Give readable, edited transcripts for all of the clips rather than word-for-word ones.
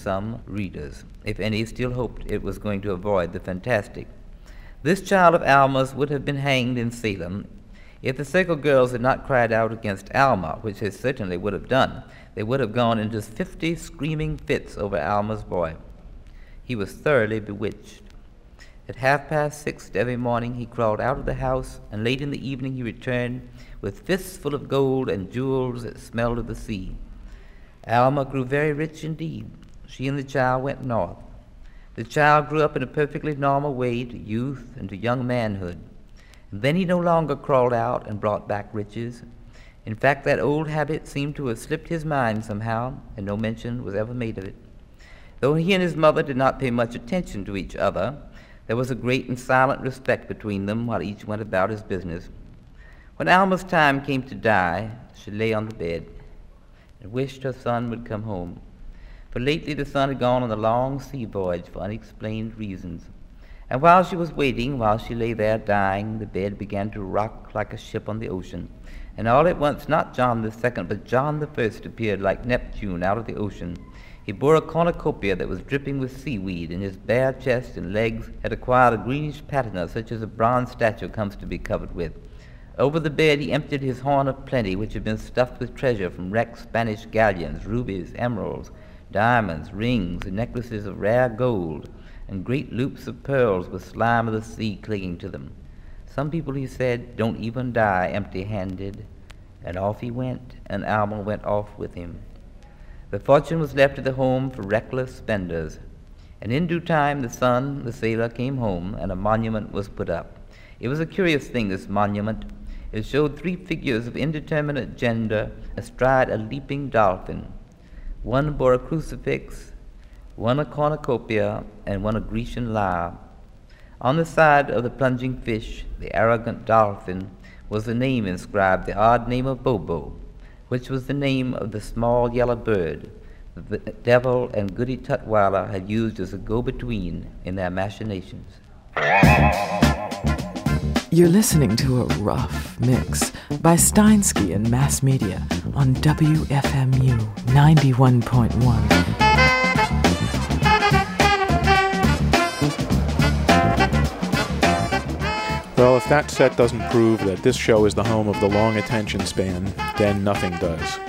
some readers, if any still hoped it was going to avoid the fantastic. This child of Alma's would have been hanged in Salem if the Circle girls had not cried out against Alma, which they certainly would have done. They would have gone into 50 screaming fits over Alma's boy. He was thoroughly bewitched. At 6:30 every morning he crawled out of the house, and late in the evening he returned with fists full of gold and jewels that smelled of the sea. Alma grew very rich indeed. She and the child went north. The child grew up in a perfectly normal way to youth and to young manhood. And then he no longer crawled out and brought back riches. In fact, that old habit seemed to have slipped his mind somehow, and no mention was ever made of it. Though he and his mother did not pay much attention to each other, there was a great and silent respect between them while each went about his business. When Alma's time came to die, she lay on the bed and wished her son would come home. For lately the son had gone on a long sea voyage for unexplained reasons. And while she was waiting, while she lay there dying, the bed began to rock like a ship on the ocean. And all at once, not John the Second, but John the First appeared like Neptune out of the ocean. He bore a cornucopia that was dripping with seaweed, and his bare chest and legs had acquired a greenish patina such as a bronze statue comes to be covered with. Over the bed he emptied his horn of plenty, which had been stuffed with treasure from wrecked Spanish galleons, rubies, emeralds, diamonds, rings, and necklaces of rare gold, and great loops of pearls with slime of the sea clinging to them. Some people, he said, don't even die empty-handed. And off he went, and Alma went off with him. The fortune was left at the home for reckless spenders. And in due time the son, the sailor, came home, and a monument was put up. It was a curious thing, this monument. It showed 3 figures of indeterminate gender astride a leaping dolphin. One bore a crucifix, one a cornucopia, and one a Grecian lyre. On the side of the plunging fish, the arrogant dolphin, was a name inscribed, the odd name of Bobo, which was the name of the small yellow bird that the devil and Goody Tutwiler had used as a go-between in their machinations. You're listening to a rough mix by Steinsky and Mass Media on WFMU 91.1. Well, if that set doesn't prove that this show is the home of the long attention span, then nothing does.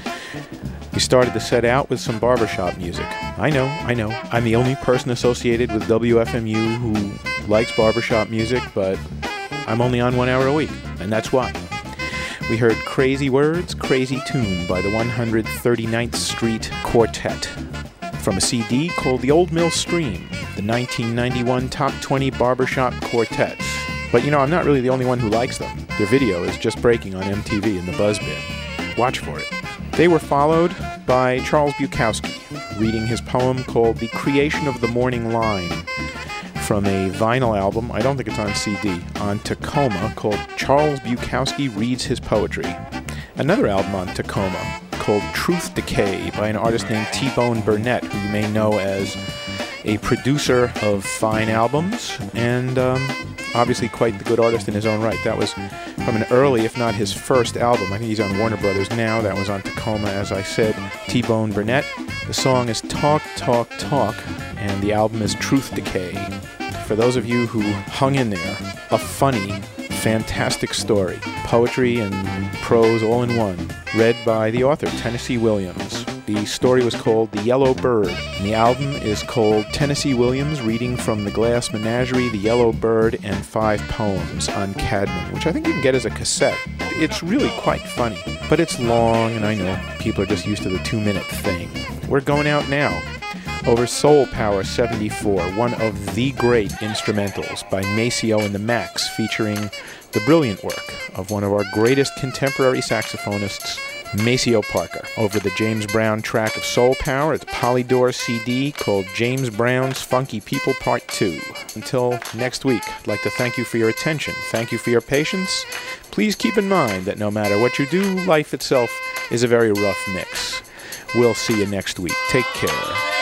We started the set out with some barbershop music. I know. I'm the only person associated with WFMU who likes barbershop music, but I'm only on 1 hour a week, and that's why. We heard Crazy Words, Crazy Tune by the 139th Street Quartet from a CD called The Old Mill Stream, the 1991 Top 20 Barbershop Quartets. But I'm not really the only one who likes them. Their video is just breaking on MTV in the buzz bin. Watch for it. They were followed by Charles Bukowski, reading his poem called The Creation of the Morning Line from a vinyl album, I don't think it's on CD, on Tacoma called Charles Bukowski Reads His Poetry. Another album on Tacoma called Truth Decay by an artist named T-Bone Burnett, who you may know as a producer of fine albums and obviously quite the good artist in his own right. That was from an early, if not his first album. I think he's on Warner Brothers now. That was on Tacoma, as I said. T-Bone Burnett. The song is Talk, Talk, Talk, and the album is Truth Decay. For those of you who hung in there, a funny, fantastic story. Poetry and prose all in one. Read by the author, Tennessee Williams. The story was called The Yellow Bird, and the album is called Tennessee Williams Reading from the Glass Menagerie, The Yellow Bird, and 5 Poems on Cadman, which I think you can get as a cassette. It's really quite funny, but it's long, and I know people are just used to the 2-minute thing. We're going out now over Soul Power 74, one of the great instrumentals by Maceo and the Macs, featuring the brilliant work of one of our greatest contemporary saxophonists, Maceo Parker, over the James Brown track of Soul Power. It's Polydor CD called James Brown's Funky People Part 2. Until next week, I'd like to thank you for your attention. Thank you for your patience. Please keep in mind that no matter what you do, life itself is a very rough mix. We'll see you next week. Take care.